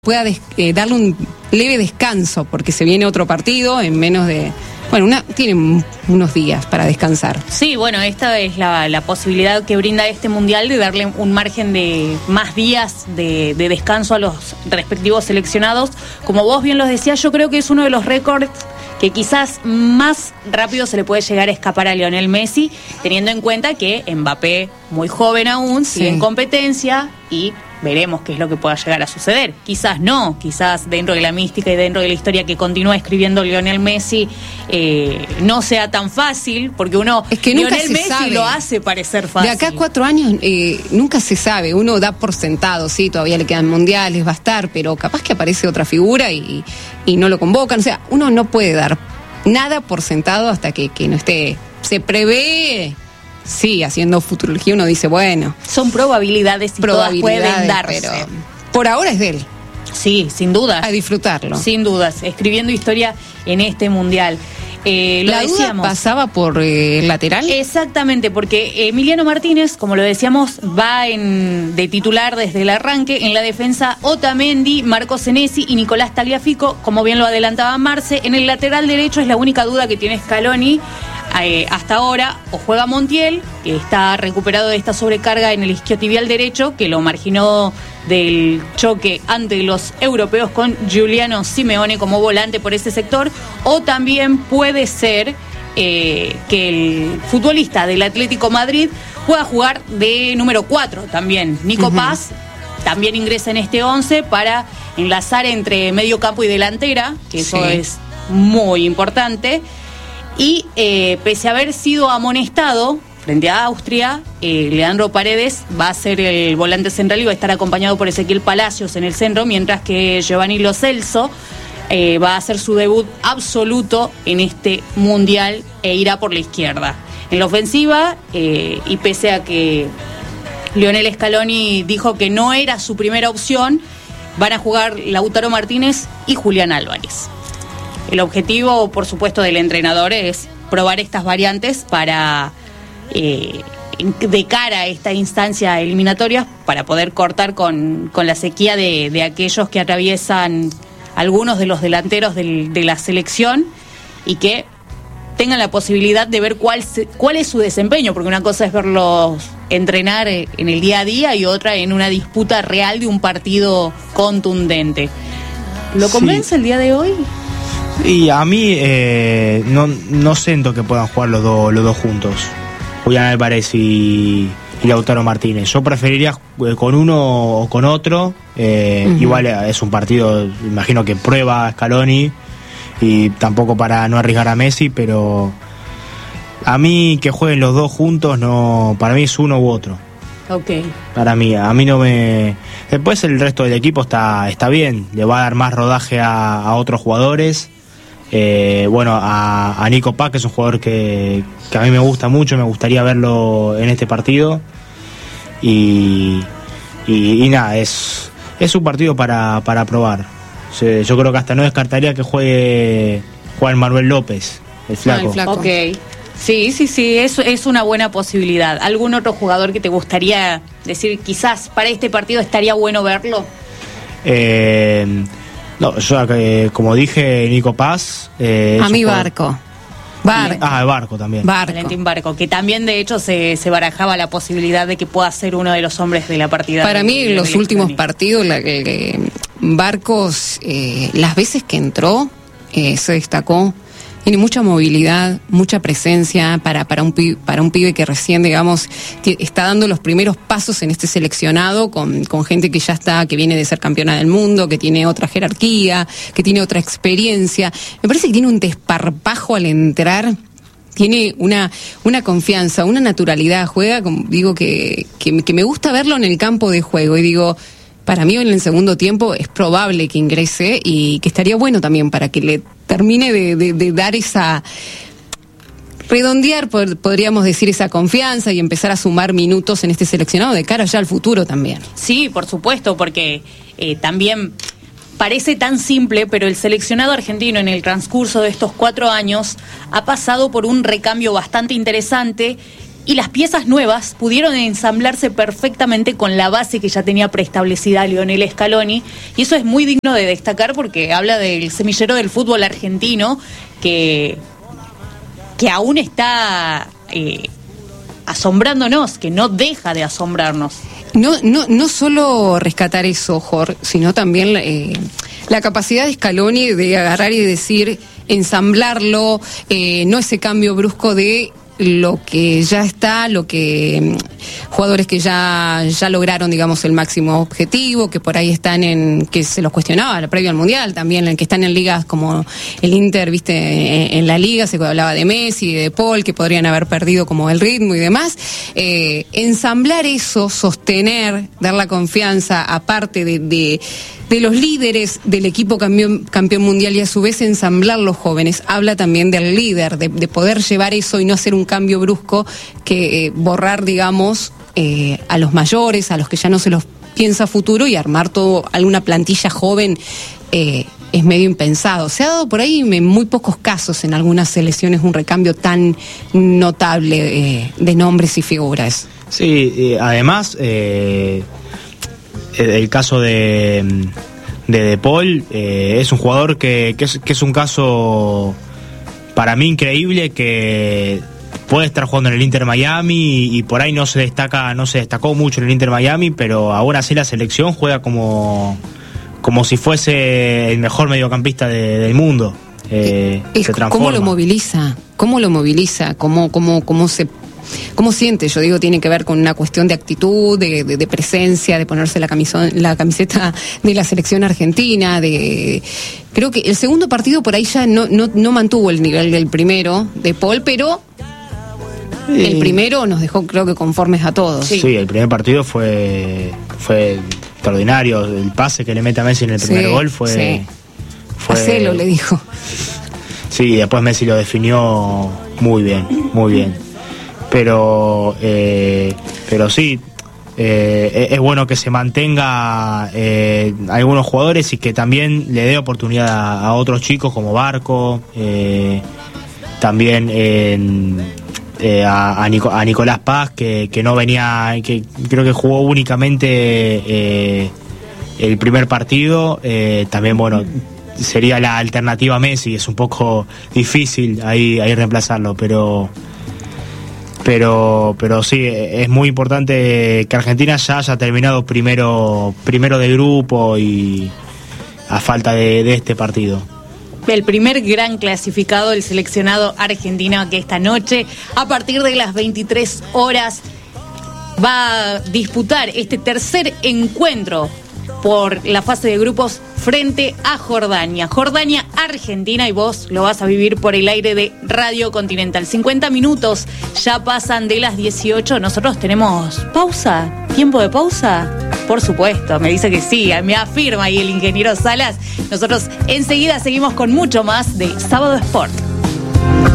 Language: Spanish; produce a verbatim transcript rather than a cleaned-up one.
pueda des, eh, darle un leve descanso, porque se viene otro partido en menos de... Bueno, una, tienen unos días para descansar. Sí, bueno, esta es la, la posibilidad que brinda este Mundial de darle un margen de más días de, de descanso a los respectivos seleccionados. Como vos bien los decías, yo creo que es uno de los récords que quizás más rápido se le puede llegar a escapar a Lionel Messi, teniendo en cuenta que Mbappé, muy joven aún, sigue Sí. en competencia y veremos qué es lo que pueda llegar a suceder. Quizás no, quizás dentro de la mística y dentro de la historia que continúa escribiendo Lionel Messi eh, no sea tan fácil, porque uno, es que nunca Lionel se Messi sabe. lo hace parecer fácil. De acá a cuatro años eh, nunca se sabe, uno da por sentado, sí, todavía le quedan mundiales, va a estar, pero capaz que aparece otra figura y, y no lo convocan. O sea, uno no puede dar nada por sentado hasta que, que no esté. Se prevé, sí, haciendo futurología uno dice, bueno, Son probabilidades y todas pueden darse. pero por ahora es de él, Sí, sin dudas. a disfrutarlo. Sin dudas, escribiendo historia en este Mundial. Eh, lo La duda decíamos. pasaba por eh, el lateral. Exactamente, porque Emiliano Martínez, como lo decíamos, va en, de titular desde el arranque. En la defensa, Otamendi, Marco Senesi y Nicolás Tagliafico, como bien lo adelantaba Marce. En el lateral derecho es la única duda que tiene Scaloni eh, hasta ahora. O juega Montiel, que está recuperado de esta sobrecarga en el isquiotibial derecho, que lo marginó del choque ante los europeos con Giuliano Simeone como volante por ese sector. O también puede ser eh, que el futbolista del Atlético Madrid pueda jugar de número cuatro también. Nico Uh-huh. Paz también ingresa en este once para enlazar entre medio campo y delantera, que eso Sí. es muy importante. Y eh, pese a haber sido amonestado frente a Austria, eh, Leandro Paredes va a ser el volante central y va a estar acompañado por Ezequiel Palacios en el centro, mientras que Giovanni Lo Celso eh, va a hacer su debut absoluto en este Mundial e irá por la izquierda. En la ofensiva, eh, y pese a que Lionel Scaloni dijo que no era su primera opción, van a jugar Lautaro Martínez y Julián Álvarez. El objetivo, por supuesto, del entrenador es probar estas variantes para, eh, de cara a esta instancia eliminatoria, para poder cortar con, con la sequía de, de aquellos que atraviesan algunos de los delanteros del, de la selección y que tengan la posibilidad de ver cuál, se, cuál es su desempeño, porque una cosa es verlos entrenar en el día a día y otra en una disputa real de un partido contundente. ¿Lo Sí. convence el día de hoy? Y a mí eh, no, no siento que puedan jugar los, dos los dos juntos, Julián Álvarez y, y Lautaro Martínez. Yo preferiría eh, con uno o con otro. eh, Uh-huh. Igual es un partido, imagino que prueba Scaloni, y tampoco para no arriesgar a Messi, pero a mí que jueguen los dos juntos, no, para mí es uno u otro. Ok. Para mí, a mí no me... Después el resto del equipo está, está bien, le va a dar más rodaje a, a otros jugadores. Eh, bueno, a, a Nico Paz, que es un jugador que, que a mí me gusta mucho, me gustaría verlo en este partido. Y, y, y nada, es, es un partido para, para probar. O sea, yo creo que hasta no descartaría que juegue Juan Manuel López, el flaco. Ah, el flaco. Ok. Sí, sí, sí, es, es una buena posibilidad. ¿Algún otro jugador que te gustaría decir, quizás para este partido estaría bueno verlo? Eh, no, yo eh, como dije, Nico Paz. Eh, A es un mi jugador- Barco. Barco. Ah, el Barco también. Barco. Valentín Barco, que también de hecho se, se barajaba la posibilidad de que pueda ser uno de los hombres de la partida. Para de- mí, de en los Lionel últimos Scaloni. partidos, la, que- que Barcos, eh, las veces que entró, eh, se destacó. Tiene mucha movilidad, mucha presencia para, para, un, pi- para un pibe que recién, digamos, que está dando los primeros pasos en este seleccionado con, con gente que ya está, que viene de ser campeona del mundo, que tiene otra jerarquía, que tiene otra experiencia. Me parece que tiene un desparpajo al entrar. Tiene una, una confianza, una naturalidad, juega, como digo, que, que, que me gusta verlo en el campo de juego. Y digo, para mí en el segundo tiempo es probable que ingrese y que estaría bueno también para que le termine de, de, de dar esa... redondear, pod- podríamos decir, esa confianza y empezar a sumar minutos en este seleccionado de cara ya al futuro también. Sí, por supuesto, porque eh, también parece tan simple, pero el seleccionado argentino en el transcurso de estos cuatro años ha pasado por un recambio bastante interesante y las piezas nuevas pudieron ensamblarse perfectamente con la base que ya tenía preestablecida Lionel Scaloni, y eso es muy digno de destacar porque habla del semillero del fútbol argentino que, que aún está eh, asombrándonos, que no deja de asombrarnos. No, no, no solo rescatar eso, Jorge, sino también eh, la capacidad de Scaloni de agarrar y decir, ensamblarlo, eh, no ese cambio brusco de lo que ya está, lo que jugadores que ya ya lograron, digamos, el máximo objetivo, que por ahí están en, que se los cuestionaba previo al Mundial también, en que están en ligas como el Inter, viste, en, en la liga se hablaba de Messi, de Paul, que podrían haber perdido como el ritmo y demás. Eh, ensamblar eso, sostener, dar la confianza, aparte de, de de los líderes del equipo campeón, campeón mundial, y a su vez ensamblar los jóvenes, habla también del líder, de, de poder llevar eso y no hacer un cambio brusco, que eh, borrar, digamos, eh, a los mayores, a los que ya no se los piensa futuro, y armar todo, alguna plantilla joven, eh, es medio impensado. Se ha dado por ahí en muy pocos casos en algunas selecciones un recambio tan notable eh, de nombres y figuras. Sí, eh, además... Eh... El caso de de, de Paul eh, es un jugador que, que, es, que es un caso para mí increíble, que puede estar jugando en el Inter Miami y, y por ahí no se destaca, no se destacó mucho en el Inter Miami, pero ahora sí la selección juega como como si fuese el mejor mediocampista de, del mundo. Eh, es, se transforma. ¿Cómo lo moviliza? ¿Cómo lo moviliza? ¿Cómo, cómo, cómo se ¿Cómo siente? Yo digo, tiene que ver con una cuestión de actitud, de, de, de presencia, de ponerse la, camisón, la camiseta de la selección argentina. De creo que el segundo partido por ahí ya no, no, no mantuvo el nivel del primero, de Paul, pero sí. El primero nos dejó, creo que, conformes a todos. Sí, sí, el primer partido fue fue extraordinario. El pase que le mete a Messi en el primer sí, gol fue... Sí. fue Hacelo, le dijo. Sí, después Messi lo definió muy bien, muy bien. Pero eh, pero sí, eh, es bueno que se mantenga eh, algunos jugadores y que también le dé oportunidad a, a otros chicos como Barco, eh, también eh, eh, a, a, Nico, a Nicolás Paz, que, que no venía, que creo que jugó únicamente eh, el primer partido, eh, también bueno, sería la alternativa a Messi, es un poco difícil ahí, ahí reemplazarlo, pero... Pero pero sí, es muy importante que Argentina ya haya terminado primero primero de grupo y a falta de, de este partido. El primer gran clasificado, el seleccionado argentino, que esta noche, a partir de las veintitrés horas, va a disputar este tercer encuentro por la fase de grupos frente a Jordania. Jordania, Argentina, y vos lo vas a vivir por el aire de Radio Continental. cincuenta minutos ya pasan de las dieciocho. Nosotros tenemos pausa, tiempo de pausa. Por supuesto, me dice que sí, me afirma ahí el ingeniero Salas. Nosotros enseguida seguimos con mucho más de Sábado Sport.